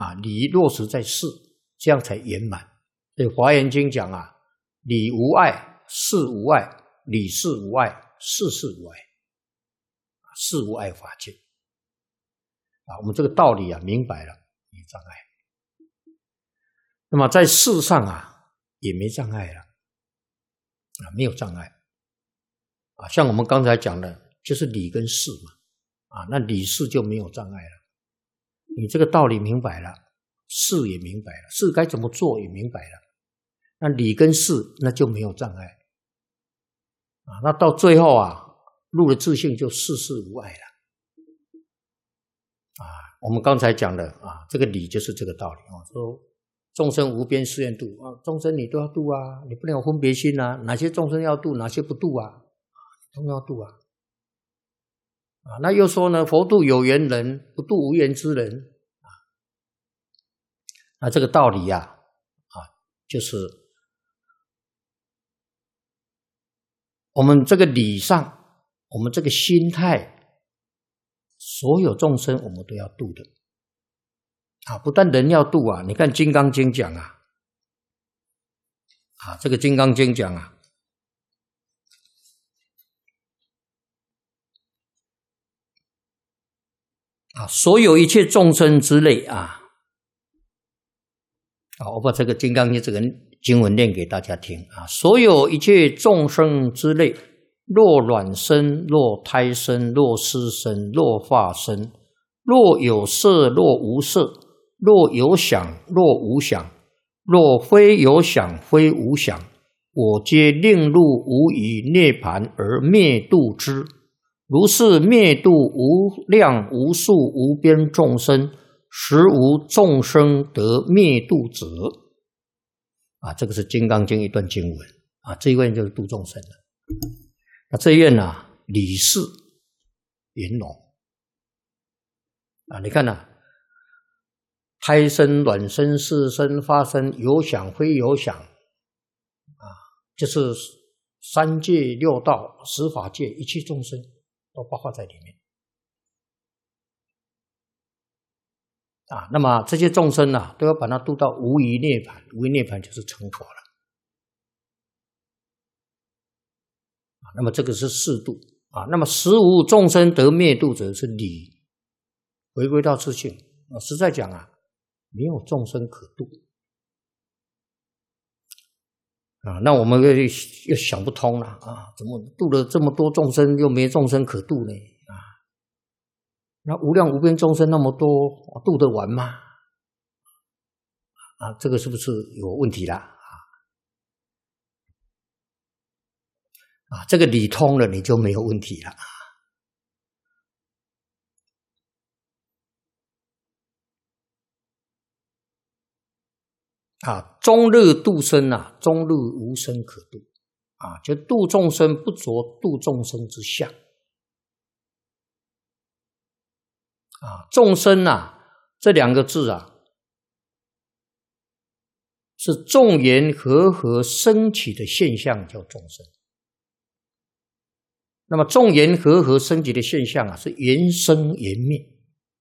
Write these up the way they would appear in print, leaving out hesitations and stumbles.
理落实在事，这样才圆满。所以《华严经》讲啊，理无碍，事无碍，理事无碍，事事无碍，事无碍法界。我们这个道理明白了，没障碍。那么在事上也没障碍了，没有障碍。像我们刚才讲的，就是理跟事嘛，那理事就没有障碍了。你这个道理明白了，事也明白了，事该怎么做也明白了，那理跟事那就没有障碍。那到最后入了自性就事事无碍了。我们刚才讲的这个理就是这个道理说众生无边誓愿度众生你都要度你不能有分别心哪些众生要度，哪些不度都要度那又说呢，佛度有缘人，不度无缘之人那这个道理就是我们这个理上，我们这个心态，所有众生我们都要度的不但人要度你看《金刚经》讲这个《金刚经》讲所有一切众生之类我把这个《金刚经》这个经文念给大家听所有一切众生之类，若卵生，若胎生，若湿生，若发生，若有色，若无色，若有想，若无想，若非有想，非无想，我皆令入无余涅盘而灭度之。如是灭度无量无数无边众生，实无众生得灭度者。这个是《金刚经》一段经文这一愿就是度众生了。那这一愿理事圆融你看胎生、卵生、湿生、发生，有想非有想就是三界六道十法界一切众生都包括在里面那么这些众生都要把它度到无余涅盘，无余涅盘就是成佛了那么这个是四度那么实无众生得灭度者是理，回归到自性实在讲没有众生可度那我们又想不通了怎么度了这么多众生又没众生可度呢那无量无边众生那么多度得完吗这个是不是有问题啦这个理通了你就没有问题了中乐度生中乐无生可度就度众生不着度众生之相众生这两个字是众缘和合升起的现象叫众生。那么众缘和合升起的现象是缘生缘灭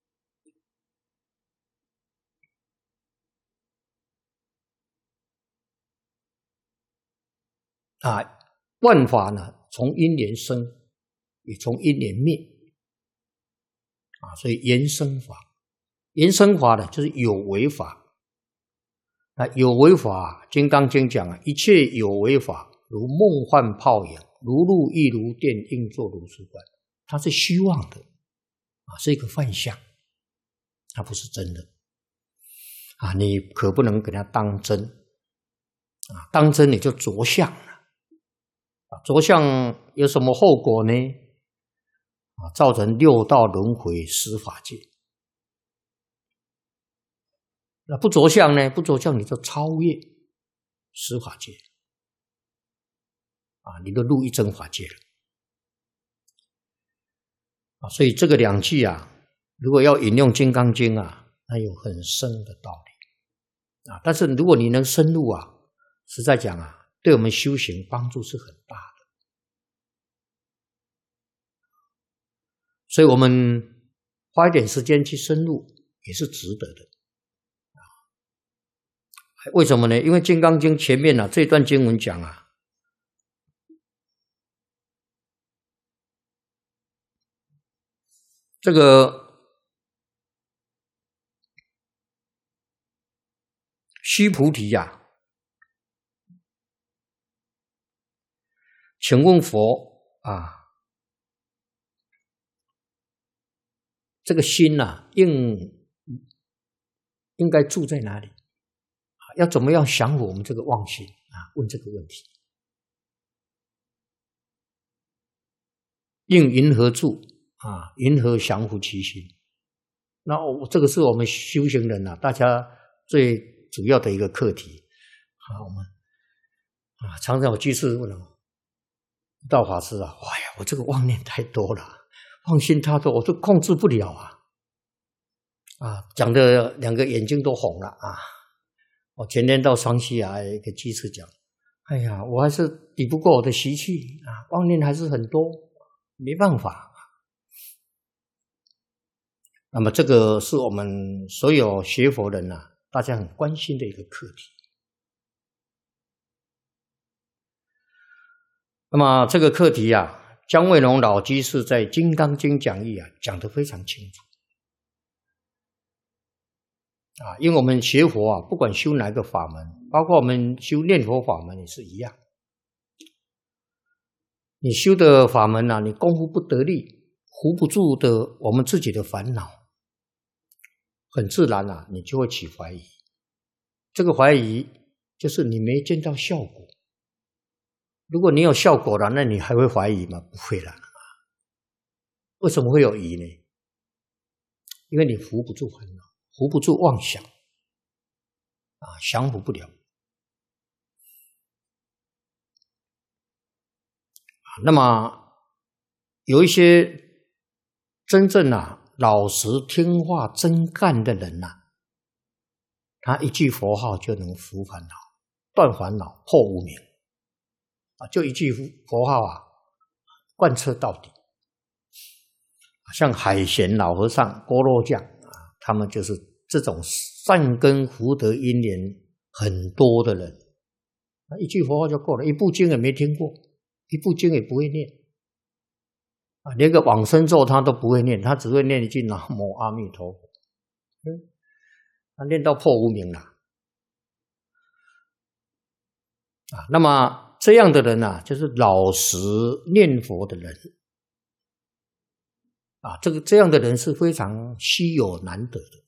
万法呢从因缘生也从因缘灭所以缘生法，缘生法呢就是有为法有为法金刚经讲一切有为法如梦幻泡影，如露亦如电，应作如是观，它是虚妄的是一个幻象，它不是真的你可不能给它当真当真你就着相了着相有什么后果呢造成六道轮回十法界那不着相呢？不着相你就超越十法界你都入一真法界了所以这个两句如果要引用《金刚经》那有很深的道理但是如果你能深入实在讲对我们修行帮助是很大的。所以我们花一点时间去深入也是值得的为什么呢？因为《金刚经》前面这段经文讲这个须菩提请问佛这个心应该住在哪里？要怎么样降伏我们这个妄心问这个问题。应云何住云何降伏其心？那这个是我们修行人大家最主要的一个课题我们常常有居士问道法师我这个妄念太多了，妄心太多，我都控制不了讲的两个眼睛都红了我前天到双溪一个居士讲，哎呀，我还是抵不过我的习气妄念还是很多，没办法。那么这个是我们所有学佛人大家很关心的一个课题。那么这个课题姜惠农老居士在《金刚经》讲义讲得非常清楚因为我们学佛不管修哪个法门，包括我们修念佛法门也是一样。你修的法门你功夫不得力，扶不住的我们自己的烦恼，很自然你就会起怀疑。这个怀疑就是你没见到效果。如果你有效果了，那你还会怀疑吗？不会了。为什么会有疑呢？因为你扶不住烦恼，扶不住妄想降服不了。那么有一些真正老实听话真干的人他一句佛号就能伏烦恼，断烦恼，破无明就一句佛号贯彻到底。像海贤老和尚、郭罗匠他们就是这种善根福德因缘很多的人，一句佛号就够了，一部经也没听过，一部经也不会念连个往生咒他都不会念，他只会念一句南无阿弥陀佛他念到破无明了那么这样的人就是老实念佛的人这样的人是非常稀有难得的。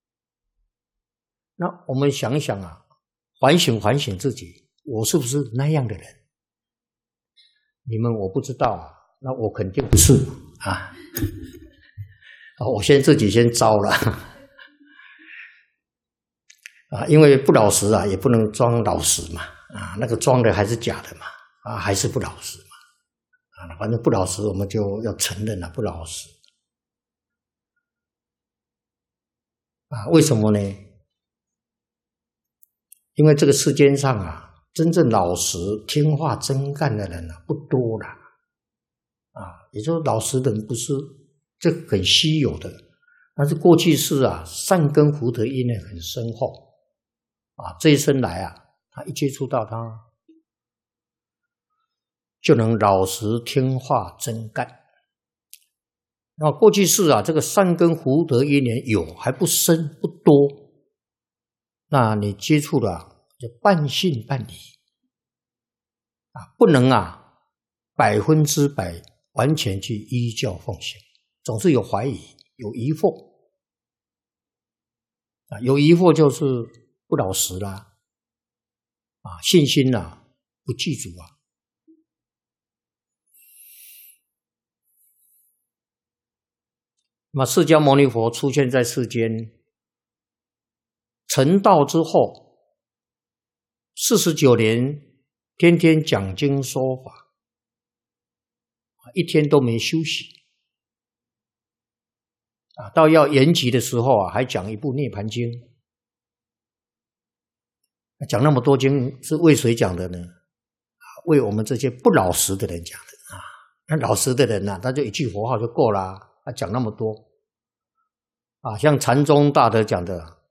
那我们想一想反省自己，我是不是那样的人？你们我不知道那我肯定不是我自己先招了因为不老实也不能装老实嘛那个装的还是假的嘛还是不老实嘛反正不老实我们就要承认不老实为什么呢？因为这个世间上真正老实听话真干的人不多了也就是老实的人不是这很稀有的，但是过去世善根福德因缘很深厚这一生来他一接触到他就能老实听话真干。那过去世这个善根福德因缘有还不深不多，那你接触了就半信半疑不能100%完全去依教奉行，总是有怀疑有疑惑有疑惑就是不老实啦信心不具足那么释迦牟尼佛出现在世间成道之后49年天天讲经说法一天都没休息到要延期的时候还讲一部涅槃经讲那么多经是为谁讲的呢？为我们这些不老实的人讲的那老实的人他就一句佛号就够了讲那么多像禅宗大德讲的